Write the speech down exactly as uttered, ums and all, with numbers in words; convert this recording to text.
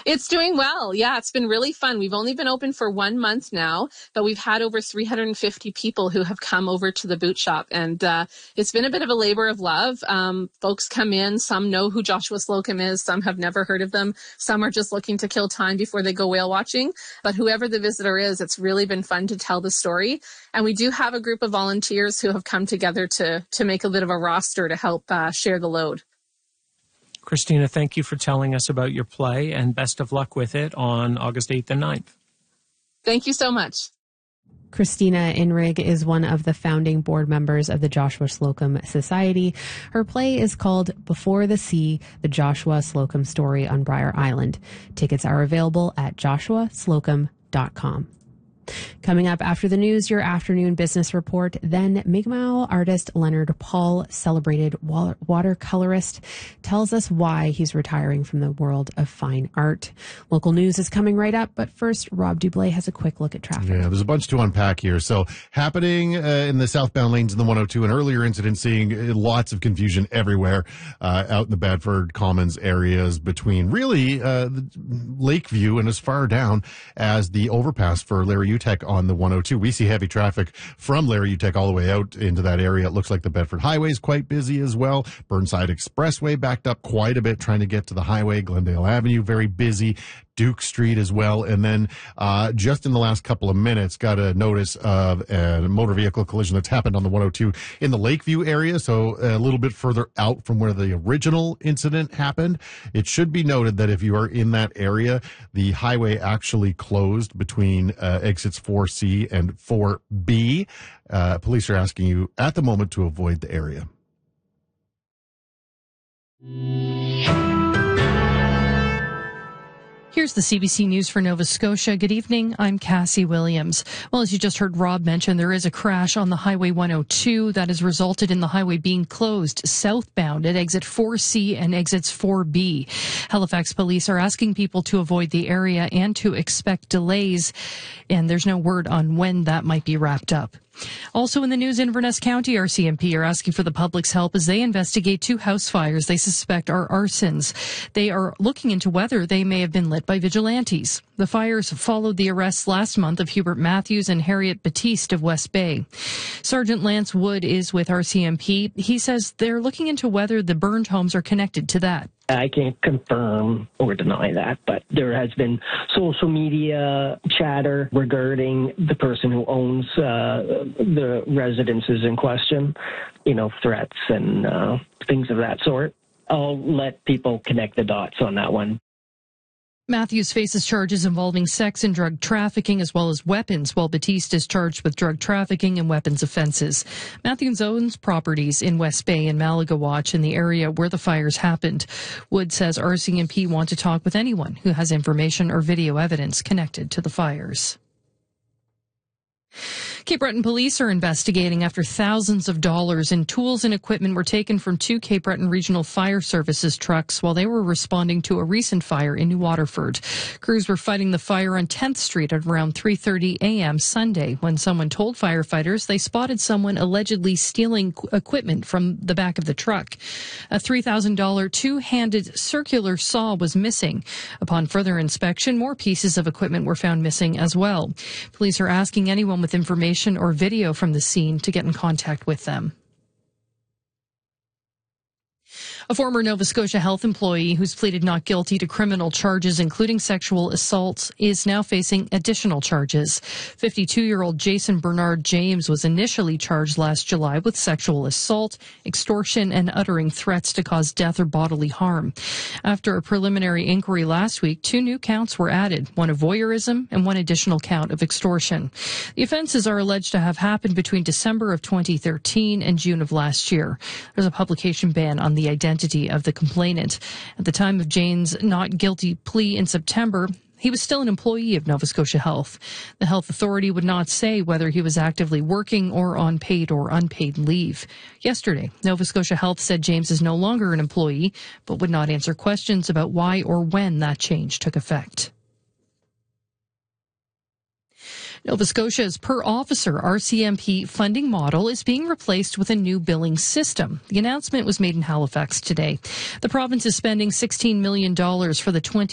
It's doing well. Yeah, it's been really fun. We've only been open for one month now, but we've had over three hundred fifty people who have come over to the boot shop. And uh, it's been a bit of a labor of love. Um, folks come in. Some know who Joshua Slocum is. Some have never heard of them. Some are just looking to kill time before they go whale watching. But whoever the visitor is, it's really been fun to tell the story. And we do have a group of volunteers who have come together to, to make a bit of a roster to help uh, share the load. Christina, thank you for telling us about your play, and best of luck with it on August eighth and ninth. Thank you so much. Christina Inrig is one of the founding board members of the Joshua Slocum Society. Her play is called Before the Sea, the Joshua Slocum Story on Briar Island. Tickets are available at joshua slocum dot com. Coming up after the news, your afternoon business report. Then Mi'kmaq artist Leonard Paul, celebrated watercolorist, tells us why he's retiring from the world of fine art. Local news is coming right up, but first, Rob Dublé has a quick look at traffic. Yeah, there's a bunch to unpack here. So happening uh, in the southbound lanes in the one oh two, an earlier incident seeing lots of confusion everywhere uh, out in the Bedford Commons areas between really uh, Lakeview and as far down as the overpass for Larry Utech on the one oh two. We see heavy traffic from Larry Utech all the way out into that area. It looks like the Bedford Highway is quite busy as well. Burnside Expressway backed up quite a bit trying to get to the highway. Glendale Avenue, very busy. Duke Street as well. And then uh just in the last couple of minutes, got a notice of a motor vehicle collision that's happened on the one oh two in the Lakeview area, so a little bit further out from where the original incident happened. It should be noted that if you are in that area, the highway actually closed between uh, exits four C and four B. Uh, police are asking you at the moment to avoid the area. Here's the C B C News for Nova Scotia. Good evening. I'm Cassie Williams. Well, as you just heard Rob mention, there is a crash on the Highway one oh two that has resulted in the highway being closed southbound at exit four C and exits four B. Halifax police are asking people to avoid the area and to expect delays, and there's no word on when that might be wrapped up. Also in the news, Inverness County R C M P are asking for the public's help as they investigate two house fires they suspect are arsons. They are looking into whether they may have been lit by vigilantes. The fires followed the arrests last month of Hubert Matthews and Harriet Batiste of West Bay. Sergeant Lance Wood is with R C M P. He says they're looking into whether the burned homes are connected to that. I can't confirm or deny that, but there has been social media chatter regarding the person who owns uh, the residences in question, you know, threats and uh, things of that sort. I'll let people connect the dots on that one. Matthews faces charges involving sex and drug trafficking as well as weapons, while Batiste is charged with drug trafficking and weapons offenses. Matthews owns properties in West Bay and Malagawatch in the area where the fires happened. Wood says R C M P want to talk with anyone who has information or video evidence connected to the fires. Cape Breton police are investigating after thousands of dollars in tools and equipment were taken from two Cape Breton Regional Fire Services trucks while they were responding to a recent fire in New Waterford. Crews were fighting the fire on tenth Street at around three thirty a.m. Sunday when someone told firefighters they spotted someone allegedly stealing equipment from the back of the truck. A three thousand dollars two-handed circular saw was missing. Upon further inspection, more pieces of equipment were found missing as well. Police are asking anyone with information or video from the scene to get in contact with them. A former Nova Scotia Health employee who's pleaded not guilty to criminal charges, including sexual assaults, is now facing additional charges. fifty-two-year-old Jason Bernard James was initially charged last July with sexual assault, extortion, and uttering threats to cause death or bodily harm. After a preliminary inquiry last week, two new counts were added, one of voyeurism and one additional count of extortion. The offenses are alleged to have happened between December of twenty thirteen and June of last year. There's a publication ban on the identity of the complainant. At the time of Jane's not guilty plea in September, he was still an employee of Nova Scotia Health. The health authority would not say whether he was actively working or on paid or unpaid leave. Yesterday, Nova Scotia Health said James is no longer an employee, but would not answer questions about why or when that change took effect. Nova Scotia's per-officer R C M P funding model is being replaced with a new billing system. The announcement was made in Halifax today. The province is spending sixteen million dollars for the twenty